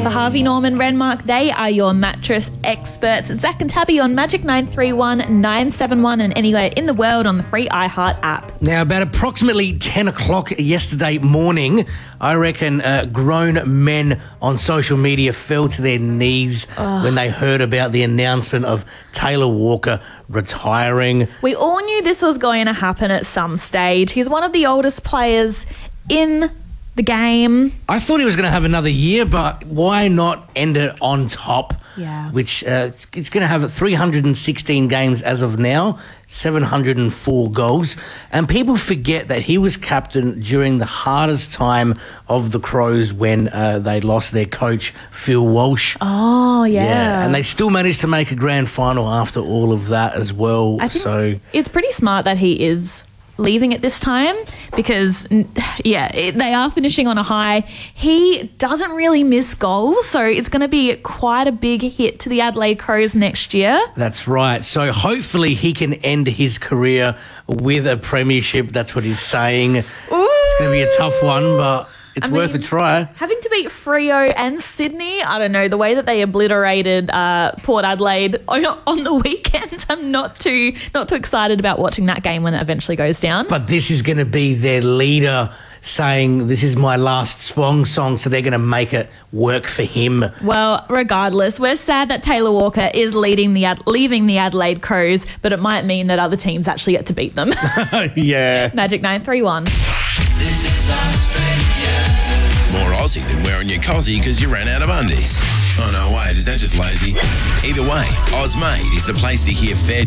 for Harvey Norman Renmark. They are your mattress experts. Zach and Tabby on Magic 931 971 and anywhere in the world on the free iHeart app. Now, about approximately 10 o'clock yesterday morning, I reckon grown men on social media fell to their knees when they heard about the announcement of Taylor Walker retiring. We all knew this was going to happen at some stage. He's one of the oldest players in the game. I thought he was going to have another year, but why not end it on top? Yeah. Which it's going to have 316 games as of now, 704 goals. And people forget that he was captain during the hardest time of the Crows when they lost their coach, Phil Walsh. Oh, yeah. And they still managed to make a grand final after all of that as well. I think it's pretty smart that he is leaving at this time because, they are finishing on a high. He doesn't really miss goals, so it's going to be quite a big hit to the Adelaide Crows next year. That's right. So hopefully he can end his career with a premiership. That's what he's saying. Ooh. It's going to be a tough one, but it's worth a try. Having to beat Freo and Sydney, I don't know, the way that they obliterated Port Adelaide on the weekend, I'm not too excited about watching that game when it eventually goes down. But this is going to be their leader saying, this is my last song, so they're going to make it work for him. Well, regardless, we're sad that Taylor Walker is leaving the Adelaide Crows, but it might mean that other teams actually get to beat them. Yeah. Magic 931. This is Australia. More Aussie than wearing your cozzy because you ran out of undies. Oh no, wait, is that just lazy? Either way, Ozmade is the place to hear fair